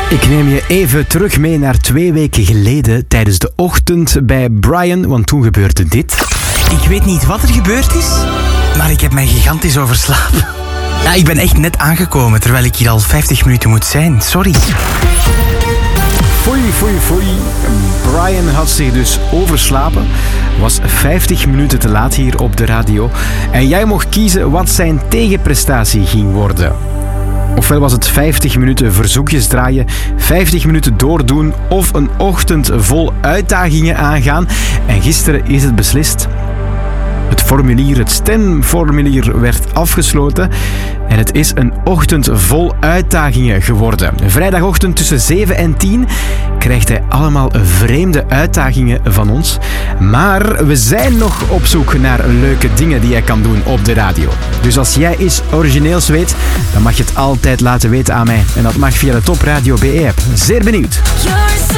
Ik neem je even terug mee naar 2 weken geleden tijdens de ochtend bij Brian, want toen gebeurde dit. Ik weet niet wat er gebeurd is, maar ik heb mij gigantisch overslapen. Ja, ik ben echt net aangekomen, terwijl ik hier al 50 minuten moet zijn. Sorry. Foei. Brian had zich dus overslapen, was 50 minuten te laat hier op de radio. En jij mocht kiezen wat zijn tegenprestatie ging worden. Ofwel was het 50 minuten verzoekjes draaien, 50 minuten doordoen of een ochtend vol uitdagingen aangaan. En gisteren is het beslist. Het stemformulier werd afgesloten en het is een ochtend vol uitdagingen geworden. Vrijdagochtend tussen 7 en 10 krijgt hij allemaal vreemde uitdagingen van ons. Maar we zijn nog op zoek naar leuke dingen die jij kan doen op de radio. Dus als jij iets origineels weet, dan mag je het altijd laten weten aan mij. En dat mag via de Top Radio BE-app. Zeer benieuwd.